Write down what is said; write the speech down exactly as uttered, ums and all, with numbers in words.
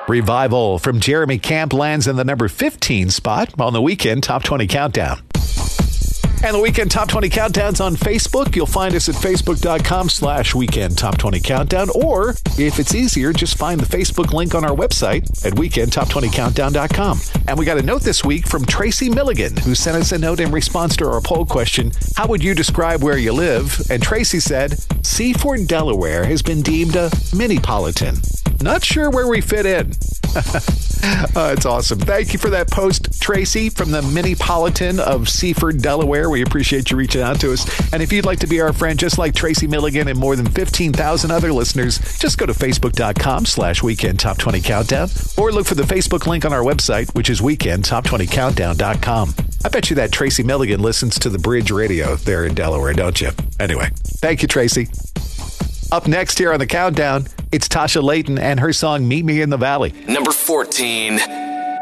Revival from Jeremy Camp lands in the number fifteen spot on the Weekend Top twenty Countdown. And the Weekend Top twenty Countdown's on Facebook. You'll find us at facebook.com slash Weekend Top twenty Countdown. Or, if it's easier, just find the Facebook link on our website at weekend top twenty countdown dot com. And we got a note this week from Tracy Milligan, who sent us a note in response to our poll question, how would you describe where you live? And Tracy said, Seaford, Delaware has been deemed a mini-politan. Not sure where we fit in. uh, it's awesome. Thank you for that post, Tracy, from the mini-politan of Seaford, Delaware. We appreciate you reaching out to us. And if you'd like to be our friend, just like Tracy Milligan and more than fifteen thousand other listeners, just go to facebook.com slash Weekend Top twenty Countdown or look for the Facebook link on our website, which is weekend top twenty countdown dot com. I bet you that Tracy Milligan listens to the Bridge Radio there in Delaware, don't you? Anyway, thank you, Tracy. Up next here on the Countdown, it's Tasha Layton and her song Meet Me in the Valley. Number fourteen.